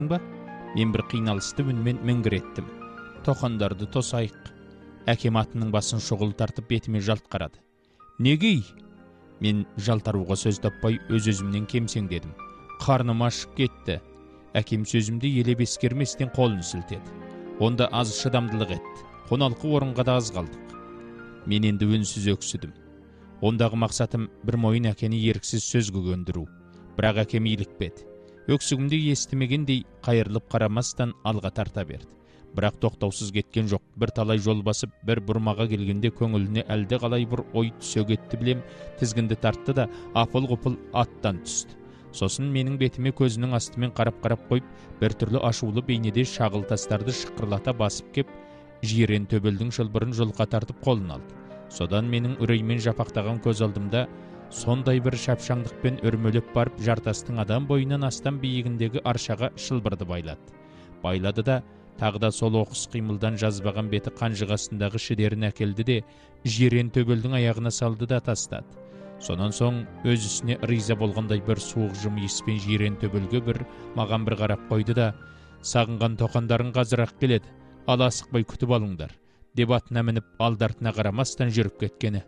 ба? Мен бір қиналысты үнмен міңгіреттім. Тоқандарды тосайық. Әкем атының басын шұғыл тартып бетіме жалт қарады. Негей? Мен жалтаруға сөз таппай өз-өзімнен кемсеңдедім. Қарным ашып кетті. Әкем сөзімді елеп ескерместен қолын сілтеді. Онда аз шыдамдылық етті. Қоналқы орынға да аз қалдық. Мен енді үнсіз өксідім. Ондағы мақсатым бір мойын әкені еріксіз сөзге көндіру. Бірақ әкем илікпеді. Өксігімді естімегендей қайырылып қарамастан алға тарта берді. Бірақ тоқтаусыз кеткен жоқ. Бір талай жол басып, бір бұрмаға келгенде көңіліне әлде қалай бір ой түсе кетті білем. Тізгінді тартты да апыл-ғұпыл аттан түсті. Сосын менің бетіме көзінің астымен қарап-қарап қойып, бір түрлі ашулы бейнеде шағыл тастарды шықырлата басып кеп, жирен төбелдің шылбырын жұлқа тартып қолын алды. Содан менің үреймен жапақтаған көз алдымда сондай бір шапшаңдықпен өрмелеп барып, жартастың адам бойынан астам биігіндегі аршаға шылбырды байлады. Байлады да тағы да сол оқыс қимылдан жазбаған беті қанжығасындағы шідерін әкелді де жирен төбелдің аяғына салды да тастады. Сонан соң өз ісіне риза болғандай бір суық жымиыспен жирен төбелге маған бір қарап қойды да, сағынған тоқандарың қазір-ақ келеді, ал асықпай күтіп алыңдар, деп атына мініп алды-артына қарамастан жүріп кеткені.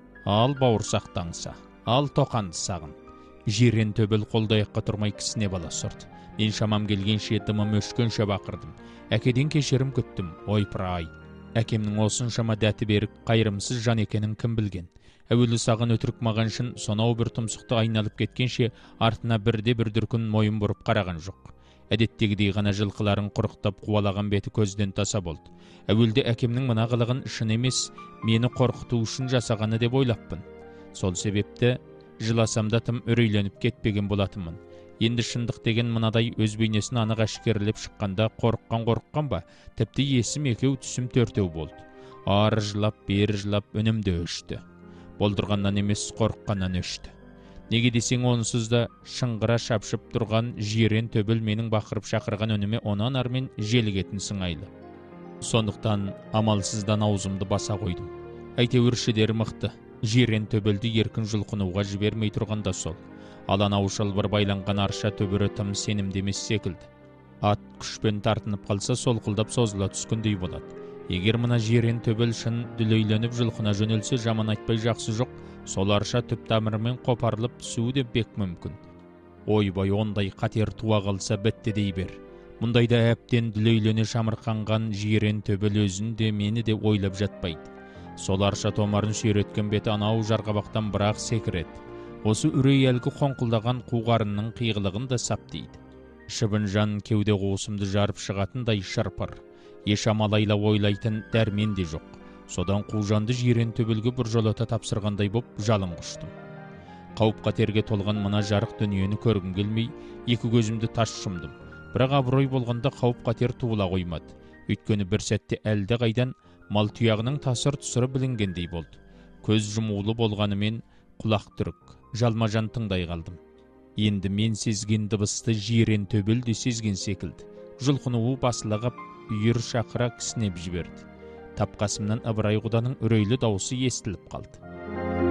Ал бауырсақтаңса, ал тоқанды сағын. Жирен төбел қолдаяққа тұрмай кісіне бала сұрды. Мен шамам келгенше, дымым өшкенше бақырдым. Әкеден кешірім күттім, ойпыр-ай. Әкемнің осыншама дәті берік, қайырымсыз жан екенін кім білген. Әуелі саған өтірік мағаншын, сонау бір тұмсықты айналып кеткенше, артына бірде-бір дүркін мойын бұрып қараған жоқ. Әдеттегідей ғана жылқыларын құрықтап қуалаған беті көзден таса болды. Әуелде әкемнің мына қылығын шын емес, мені қорқыту үшін жасағаны деп ойлаппын. Сол себепті жыласам да тым үрейленіп кетпеген болатынмын. Енді шындық деген мынадай өз бейнесін анық әшкерелеп шыққанда қорыққан ба, тіпті есім екеу түсім төртеу болды. Ары жылап, бері жылап, үнімді өшті. Болдырғаннан емес, қорыққаннан өшті. Неге десең, онсыз да шыңғыра шапшып тұрған жирен төбел менің бақырып шақырған үніме онан армен желігетін сыңайлы. Сондықтан амалсыздан аузымды баса қойдым. Әйтеуір шідері мықты. Жирен төбелді еркін жұлқынуға жібермей тұрғанда сол. Ал анау шылбыр байланған арша төбірі тым сенімді емес секілді. Ат күшпен тартынып қалса солқылдап созыла түскендей болады. Егер мына жирен төбел шын дүлейленіп жылқына жөнелсе, жаман айтпай жақсы жоқ, сол арша түп тамырымен қопарылып түсуі де бек мүмкін. Ойбай, ондай қатер туа қалса бітті дей бер. Мұндайда әптен дүлейлене шамырқанған жирен төбел өзін де мені де ойлап жатпайды. Сол арша томарын сүйреткен беті анау жарғабақтан бірақ секіреді. Осы үрей әлгі қоңқылдаған қуғарынның қиғылығын да саптейді. Шыбын жан кеуде қуысымды жарып шығатындай шырпыр. Еш амалайла ойлайтын дәрмен де жоқ. Содан қужанды жирен төбелге бір жолата тапсырғандай боп жалын құштым. Қауіп қатерге толған мына жарық дүниені көргім келмей, екі көзімді тас жұмдым. Бірақ абырой болғанда қауіп қатер туыла қоймады. Өйткені бір сәтте әлде қайдан мал тұяғының тасыр тұсыры білінгендей болды. Көз жұмулы болғанымен құлақ түрік, жалма-жан тыңдай қалдым. Енді мен сезген дыбысты жирен төбел де сезген секілді. Жұлқынуы басылығып, үйір шақыра кісінеп жіберді. Тапқасымнан Ыбырай құданың үрейлі дауысы естіліп қалды.